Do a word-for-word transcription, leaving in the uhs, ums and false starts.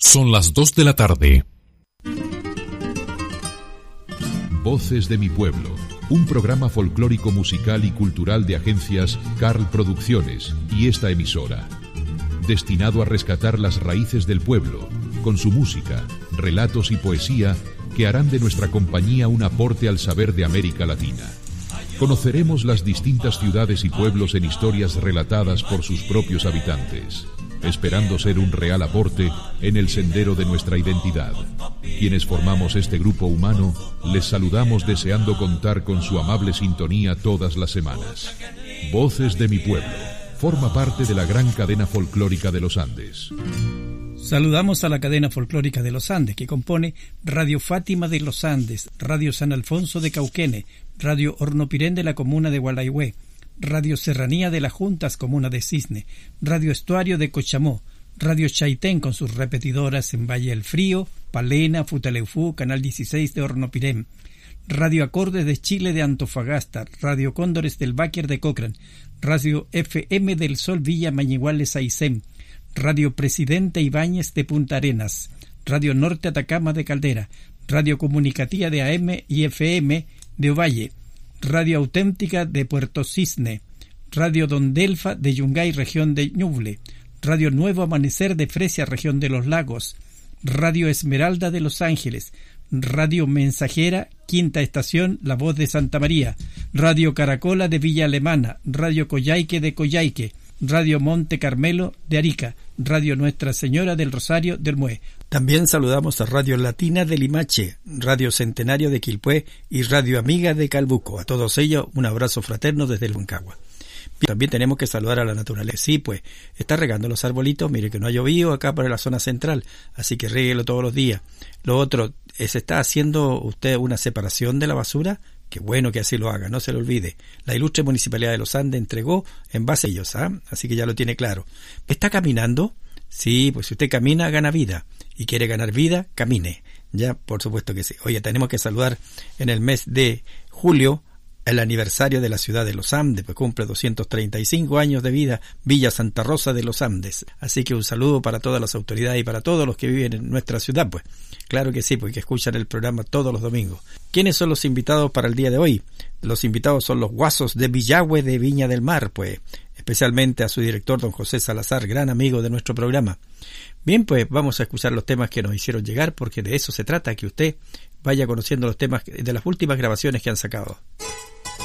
Son las dos de la tarde. Voces de mi pueblo, un programa folclórico musical y cultural de agencias Carl Producciones y esta emisora, destinado a rescatar las raíces del pueblo, con su música, relatos y poesía que harán de nuestra compañía un aporte al saber de América Latina. Conoceremos las distintas ciudades y pueblos en historias relatadas por sus propios habitantes, esperando ser un real aporte en el sendero de nuestra identidad. Quienes formamos este grupo humano, les saludamos deseando contar con su amable sintonía todas las semanas. Voces de mi pueblo, forma parte de la gran cadena folclórica de los Andes. Saludamos a la cadena folclórica de los Andes, que compone Radio Fátima de los Andes, Radio San Alfonso de Cauquene, Radio Hornopirén de la comuna de Gualaihue, Radio Serranía de las Juntas, comuna de Cisne, Radio Estuario de Cochamó, Radio Chaitén con sus repetidoras en Valle del Frío, Palena, Futaleufú, Canal dieciséis de Hornopirén, Radio Acordes de Chile de Antofagasta, Radio Cóndores del Báquer de Cochrane, Radio F M del Sol Villa Mañiguales Aysén, Radio Presidente Ibáñez de Punta Arenas, Radio Norte Atacama de Caldera, Radio Comunicativa de A M y F M de Ovalle, Radio Auténtica de Puerto Cisne, Radio Don Delfa de Yungay, región de Ñuble, Radio Nuevo Amanecer de Fresia, región de Los Lagos, Radio Esmeralda de Los Ángeles, Radio Mensajera, Quinta Estación, La Voz de Santa María, Radio Caracola de Villa Alemana, Radio Coyhaique de Coyhaique, Radio Monte Carmelo de Arica, Radio Nuestra Señora del Rosario del Mue. También saludamos a Radio Latina de Limache, Radio Centenario de Quilpué y Radio Amiga de Calbuco. A todos ellos un abrazo fraterno desde el Huancagua. También tenemos que saludar a la naturaleza. Sí, pues, está regando los arbolitos. Mire que no ha llovido acá por la zona central, así que ríguelo todos los días. Lo otro, ¿se está haciendo usted una separación de la basura? Qué bueno que así lo haga, no se lo olvide. La ilustre Municipalidad de los Andes entregó en base a ellos, ¿ah? Así que ya lo tiene claro. ¿Está caminando? Sí, pues si usted camina, gana vida. Y quiere ganar vida, camine. Ya, por supuesto que sí. Oye, tenemos que saludar en el mes de julio el aniversario de la ciudad de los Andes, pues cumple doscientos treinta y cinco años de vida Villa Santa Rosa de los Andes. Así que un saludo para todas las autoridades y para todos los que viven en nuestra ciudad, pues. Claro que sí, porque escuchan el programa todos los domingos. ¿Quiénes son los invitados para el día de hoy? Los invitados son los Guasos de Villahue de Viña del Mar, pues, especialmente a su director, don José Salazar, gran amigo de nuestro programa. Bien, pues vamos a escuchar los temas que nos hicieron llegar, porque de eso se trata, que usted vaya conociendo los temas de las últimas grabaciones que han sacado.